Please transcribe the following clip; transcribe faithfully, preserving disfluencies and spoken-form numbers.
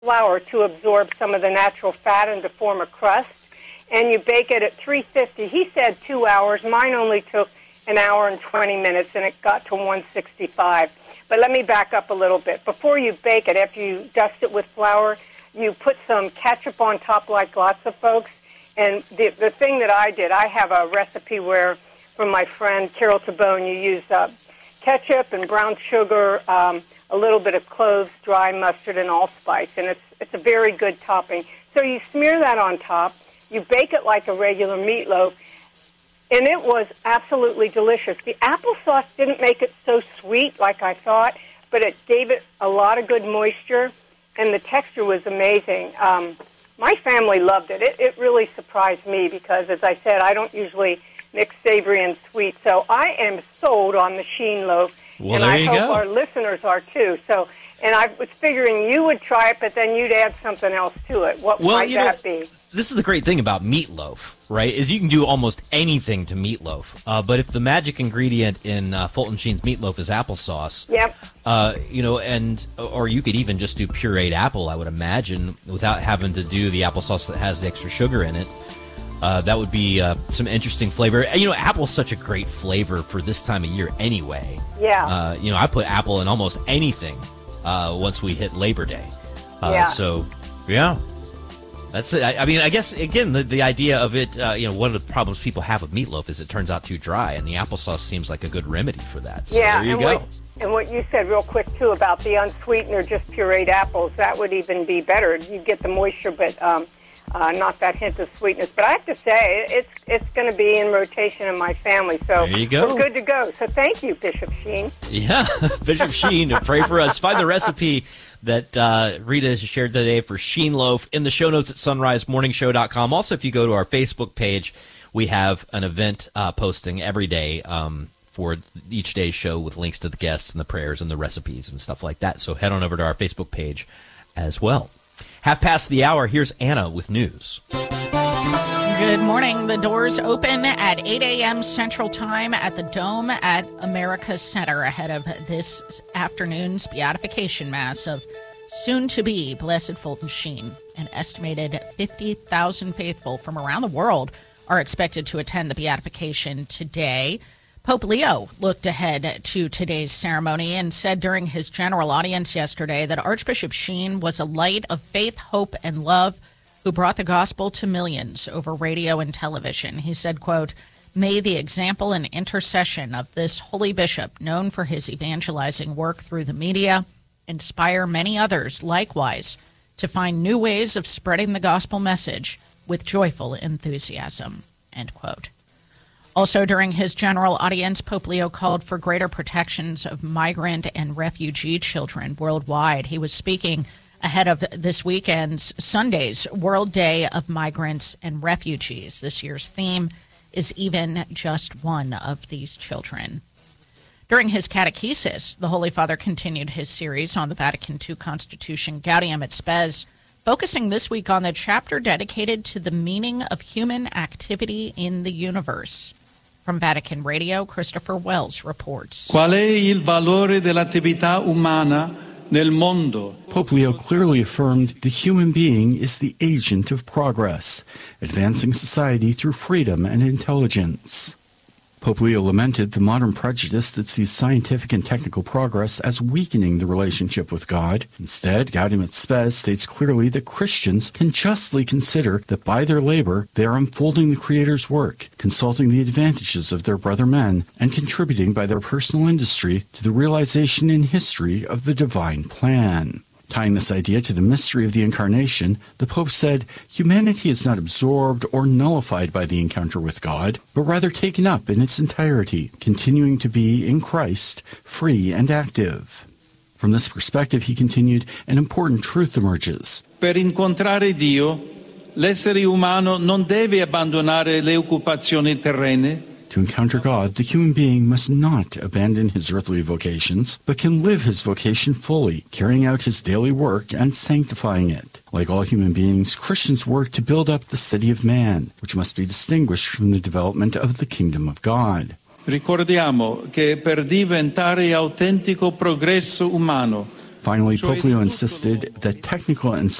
flour to absorb some of the natural fat and to form a crust, and you bake it at three fifty. He said two hours. Mine only took an hour and twenty minutes, and it got to one sixty-five. But let me back up a little bit. Before you bake it, after you dust it with flour, you put some ketchup on top like lots of folks. And the, the thing that I did, I have a recipe where, from my friend Carol Tabone, you use uh, ketchup and brown sugar, um, a little bit of cloves, dry mustard, and allspice. And it's, it's a very good topping. So you smear that on top. You bake it like a regular meatloaf. And it was absolutely delicious. The applesauce didn't make it so sweet like I thought, but it gave it a lot of good moisture, and the texture was amazing. Um, my family loved it. it. It really surprised me because, as I said, I don't usually mix savory and sweet. So I am sold on the Sheen loaf, well, and there I you hope go. our listeners are too. So, and I was figuring you would try it, but then you'd add something else to it. What well, might you that know, be? This is the great thing about meatloaf, right, is you can do almost anything to meatloaf. Uh, but if the magic ingredient in uh, Fulton Sheen's meatloaf is applesauce, yep. uh, you know, and or you could even just do pureed apple, I would imagine, without having to do the applesauce that has the extra sugar in it. Uh, that would be uh, some interesting flavor. You know, apple's such a great flavor for this time of year anyway. Yeah. Uh, you know, I put apple in almost anything uh, once we hit Labor Day. Uh, yeah. So, yeah. That's it. I, I mean, I guess, again, the, the idea of it, uh, you know, one of the problems people have with meatloaf is it turns out too dry, and the applesauce seems like a good remedy for that. So yeah, there you and go. What, and what you said real quick, too, about the unsweetened or just pureed apples, that would even be better. You get the moisture, but um, uh, not that hint of sweetness. But I have to say, it's it's going to be in rotation in my family, so there you go. We're good to go. So thank you, Bishop Sheen. Yeah, Bishop Sheen, pray for us. Find the recipe that uh, Rita has shared today for Sheen Loaf in the show notes at sunrise morning show dot com. Also, if you go to our Facebook page, we have an event uh, posting every day um, for each day's show with links to the guests and the prayers and the recipes and stuff like that. So head on over to our Facebook page as well. Half past the hour, here's Anna with news. Good morning. The doors open at eight a.m. Central Time at the Dome at America's Center ahead of this afternoon's beatification mass of soon-to-be Blessed Fulton Sheen. An estimated fifty thousand faithful from around the world are expected to attend the beatification today. Pope Leo looked ahead to today's ceremony and said during his general audience yesterday that Archbishop Sheen was a light of faith, hope, and love who brought the gospel to millions over radio and television. He said, quote, "May the example and intercession of this holy bishop, known for his evangelizing work through the media, inspire many others likewise to find new ways of spreading the gospel message with joyful enthusiasm," end quote. Also during his general audience, Pope Leo called for greater protections of migrant and refugee children worldwide. He was speaking ahead of this weekend's Sunday's World Day of Migrants and Refugees. This year's theme is even just one of these children. During his catechesis, the Holy Father continued his series on the Vatican two Constitution, Gaudium et Spes, focusing this week on the chapter dedicated to the meaning of human activity in the universe. From Vatican Radio, Christopher Wells reports. Qual è il valore dell'attività umana nel mondo? Pope Leo clearly affirmed the human being is the agent of progress, advancing society through freedom and intelligence. Pope Leo lamented the modern prejudice that sees scientific and technical progress as weakening the relationship with God. Instead, Gaudium et Spes states clearly that Christians can justly consider that by their labor they are unfolding the Creator's work, consulting the advantages of their brother men, and contributing by their personal industry to the realization in history of the divine plan. Tying this idea to the mystery of the Incarnation, the Pope said, humanity is not absorbed or nullified by the encounter with God, but rather taken up in its entirety, continuing to be, in Christ, free and active. From this perspective, he continued, an important truth emerges. Per incontrare Dio, l'essere umano non deve abbandonare le occupazioni terrene. To encounter God, the human being must not abandon his earthly vocations, but can live his vocation fully, carrying out his daily work and sanctifying it. Like all human beings, Christians work to build up the city of man, which must be distinguished from the development of the kingdom of God. Ricordiamo che per diventare autentico progresso umano Finally, Pope Leo insisted that technical and